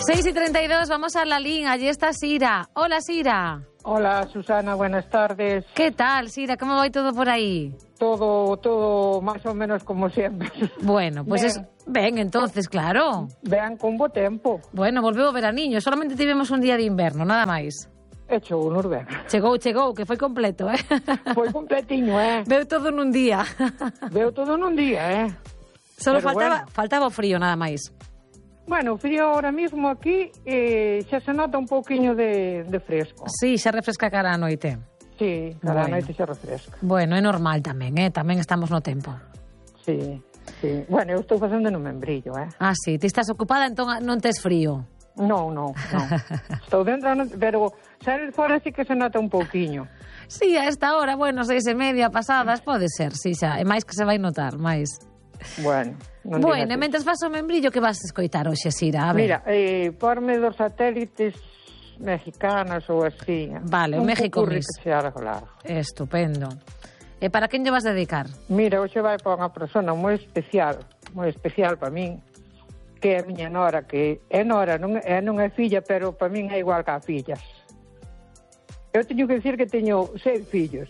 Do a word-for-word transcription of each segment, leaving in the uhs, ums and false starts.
seis y treinta y dos, vamos a la línea. Allí está Sira. Hola, Sira. Hola, Susana, buenas tardes. ¿Qué tal, Sira? ¿Cómo va todo por ahí? Todo, todo más ou menos como sempre. Bueno, pues ben, es... Ben, entonces, claro. Ben con bo tempo. Bueno, volveu o veraniño. Solamente tivemos un día de inverno, nada máis. Hecho unos ben. Chegou, chegou, que foi completo, eh? Foi completiño, eh? Veu todo nun día. Veu todo nun día, eh? Solo Pero faltaba, bueno. faltaba o frío, nada máis. Bueno, o frío ahora mismo aquí eh, xa se nota un pouquiño de, de fresco. Sí, xa refresca cara a noite. Sí, cada Bueno. noite xa refresca. Bueno, é normal tamén, eh? Tamén estamos no tempo. Sí, sí. Bueno, eu estou facendo no membrillo, eh? Ah, sí, ti estás ocupada, entón non tes frío. Non, non, non. Estou dentro, non- pero sair fora sí que se nota un pouquiño. Sí, a esta hora, bueno, seis e media pasadas, pode ser, sí, xa. É máis que se vai notar, máis. Bueno, non Bueno, e digas mentres vas ao membrillo, que vas escoitar hoxe, Sira? A ver. Mira, eh, porme dos satélites mexicanos ou así. Vale, o un México popurrí Mix. que sea algo largo. Estupendo. E para quen lle vas dedicar? Mira, hoxe vai para unha persona moi especial, moi especial para min, que é a miña nora, que é nora, non é, non é filla, pero para min é igual que a fillas. Eu teño que dicir que teño seis fillos,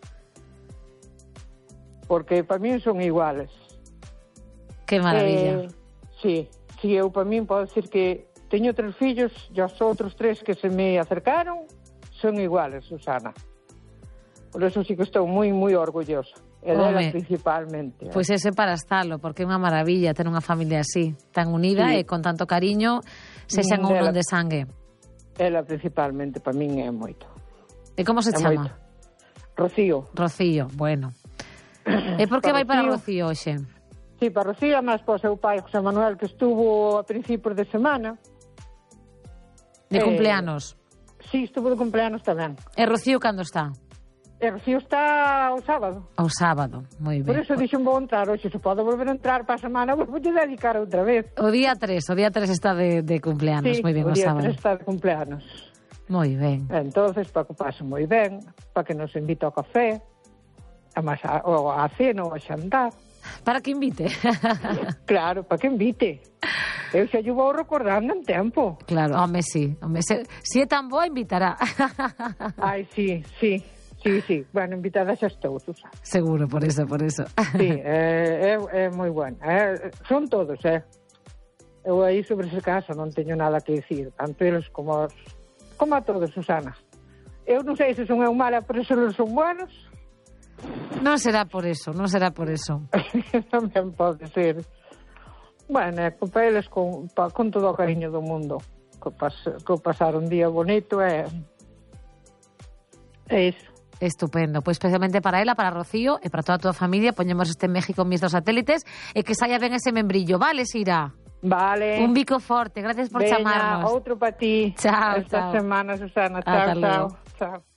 porque para min son iguales. Que maravilla. Eh, sí, sí, eu para min podo dicir que teño tres fillos e os outros tres que se me acercaron son iguales, Susana. Por eso sí que estou moi, moi orgullosa. E dela Home, principalmente. eh. Pois ese para estalo, porque é unha maravilla ter unha familia así, tan unida Sí. e con tanto cariño, sexan Mm, un non dela- de sangue. Ela principalmente para min é moito. E como se É chama? moito. Rocío. Rocío, bueno. E por que vai Para para Rocío. Rocío hoxe? Sí, para Rocío, máis para o seu pai José Manuel, que estuvo a principios de semana. De Eh, cumpleanos. Sí, estuvo de cumpleanos tamén. E Rocío cando está? E Rocío está o sábado. O sábado, moi Por ben. eso dixen vou entrar hoxe, se pode volver a entrar para a semana, vou vou dedicar outra vez. O día tres, o día tres está de, de cumpleanos, Sí, moi ben, o o día sábado. tres está de cumpleanos. Moi ben. Entonces, para que pase moi ben, para que nos invite ao café, a, máis a, ou a cena ou a xantar. Para que invite. Claro, para que invite. Eu xa lle vou recordando en tempo. Claro, home, sí. Home, se, se é tan boa, invitará. Ai, sí, sí, sí, sí. Bueno, invitada xa estou, Susana. Seguro, por eso, por eso. Sí, é, é, é moi buena. É, son todos, eh. Eu aí sobre ese caso non teño nada que dicir, tanto eles como os, como a todos, Susana. Eu non sei se son eu mala, pero se eles son buenos, Non será por eso, non será por eso. tamén pode ser. Bueno, é con eles con, pa, con todo o cariño do mundo, que, pas, que pasar un día bonito é, é iso. Estupendo. Pois especialmente para ela, para Rocío e para toda a tua familia, poñemos este México Mix dos satélites e que saia ben ese membrillo, vale, Sira? Vale. Un bico forte, gracias por Veña, chamarnos. outro para ti. Chao, Esta chao. semana, Susana. Ata Chao, luego. chao. Chao.